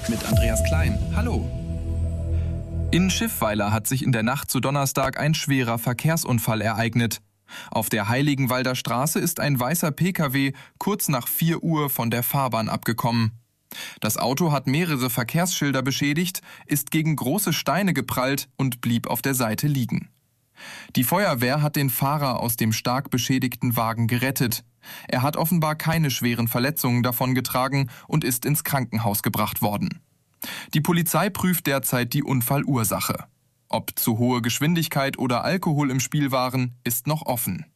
mit Andreas Klein. Hallo. In Schiffweiler hat sich in der Nacht zu Donnerstag ein schwerer Verkehrsunfall ereignet. Auf der Heiligenwalder Straße ist ein weißer Pkw kurz nach 4 Uhr von der Fahrbahn abgekommen. Das Auto hat mehrere Verkehrsschilder beschädigt, ist gegen große Steine geprallt und blieb auf der Seite liegen. Die Feuerwehr hat den Fahrer aus dem stark beschädigten Wagen gerettet. Er hat offenbar keine schweren Verletzungen davongetragen und ist ins Krankenhaus gebracht worden. Die Polizei prüft derzeit die Unfallursache. Ob zu hohe Geschwindigkeit oder Alkohol im Spiel waren, ist noch offen.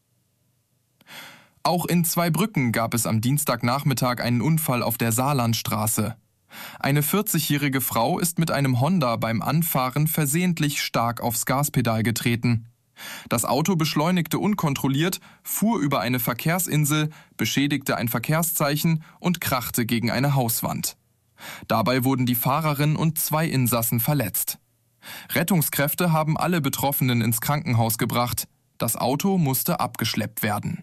Auch in Zweibrücken gab es am Dienstagnachmittag einen Unfall auf der Saarlandstraße. Eine 40-jährige Frau ist mit einem Honda beim Anfahren versehentlich stark aufs Gaspedal getreten. Das Auto beschleunigte unkontrolliert, fuhr über eine Verkehrsinsel, beschädigte ein Verkehrszeichen und krachte gegen eine Hauswand. Dabei wurden die Fahrerin und 2 Insassen verletzt. Rettungskräfte haben alle Betroffenen ins Krankenhaus gebracht. Das Auto musste abgeschleppt werden.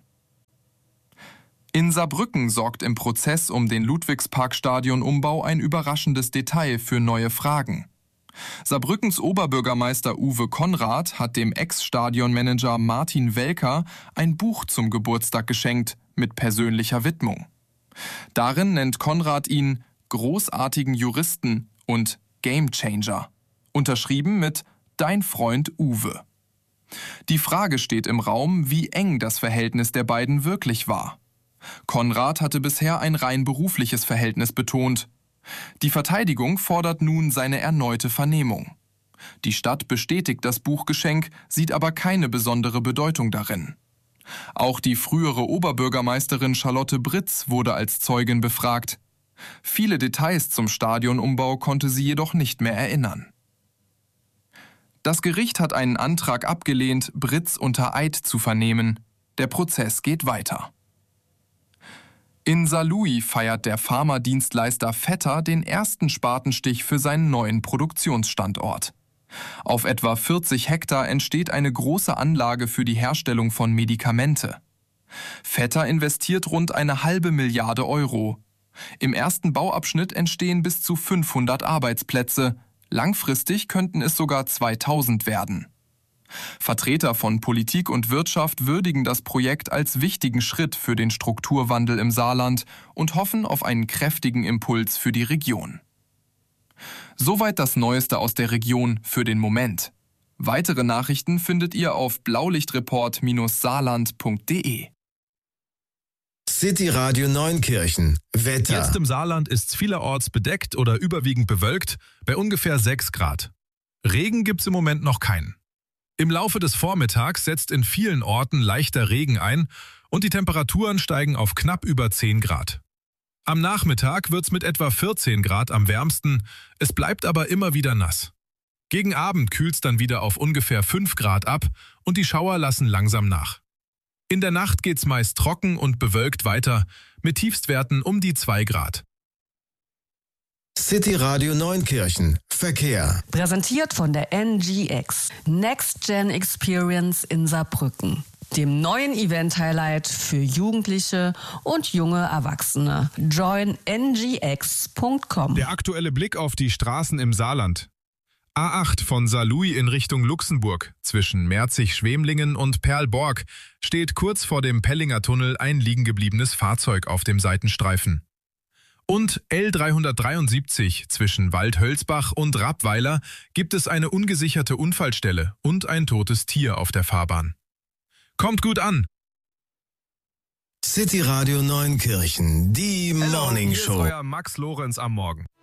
In Saarbrücken sorgt im Prozess um den Ludwigspark-Stadionumbau ein überraschendes Detail für neue Fragen. Saarbrückens Oberbürgermeister Uwe Konrad hat dem Ex-Stadionmanager Martin Welker ein Buch zum Geburtstag geschenkt mit persönlicher Widmung. Darin nennt Konrad ihn großartigen Juristen und Gamechanger, unterschrieben mit Dein Freund Uwe. Die Frage steht im Raum, wie eng das Verhältnis der beiden wirklich war. Konrad hatte bisher ein rein berufliches Verhältnis betont. Die Verteidigung fordert nun seine erneute Vernehmung. Die Stadt bestätigt das Buchgeschenk, sieht aber keine besondere Bedeutung darin. Auch die frühere Oberbürgermeisterin Charlotte Britz wurde als Zeugin befragt. Viele Details zum Stadionumbau konnte sie jedoch nicht mehr erinnern. Das Gericht hat einen Antrag abgelehnt, Britz unter Eid zu vernehmen. Der Prozess geht weiter. In Saarlouis feiert der Pharmadienstleister Vetter den ersten Spatenstich für seinen neuen Produktionsstandort. Auf etwa 40 Hektar entsteht eine große Anlage für die Herstellung von Medikamente. Vetter investiert rund 1,5 Milliarde Euro. Im ersten Bauabschnitt entstehen bis zu 500 Arbeitsplätze. Langfristig könnten es sogar 2000 werden. Vertreter von Politik und Wirtschaft würdigen das Projekt als wichtigen Schritt für den Strukturwandel im Saarland und hoffen auf einen kräftigen Impuls für die Region. Soweit das Neueste aus der Region für den Moment. Weitere Nachrichten findet ihr auf blaulichtreport-saarland.de. City Radio Neunkirchen. Wetter. Jetzt im Saarland ist es vielerorts bedeckt oder überwiegend bewölkt, bei ungefähr 6 Grad. Regen gibt's im Moment noch keinen. Im Laufe des Vormittags setzt in vielen Orten leichter Regen ein und die Temperaturen steigen auf knapp über 10 Grad. Am Nachmittag wird's mit etwa 14 Grad am wärmsten, es bleibt aber immer wieder nass. Gegen Abend kühlt's dann wieder auf ungefähr 5 Grad ab und die Schauer lassen langsam nach. In der Nacht geht's meist trocken und bewölkt weiter, mit Tiefstwerten um die 2 Grad. City Radio Neunkirchen. Verkehr. Präsentiert von der NGX. Next Gen Experience in Saarbrücken. Dem neuen Event-Highlight für Jugendliche und junge Erwachsene. Join ngx.com. Der aktuelle Blick auf die Straßen im Saarland. A8 von Saarlouis in Richtung Luxemburg. Zwischen Merzig-Schwemlingen und Perlborg steht kurz vor dem Pellinger Tunnel ein liegengebliebenes Fahrzeug auf dem Seitenstreifen. Und L373 zwischen Waldhölzbach und Rappweiler gibt es eine ungesicherte Unfallstelle und ein totes Tier auf der Fahrbahn. Kommt gut an! City Radio Neunkirchen, die Hello, Morning hier Show. ist euer Max Lorenz am Morgen.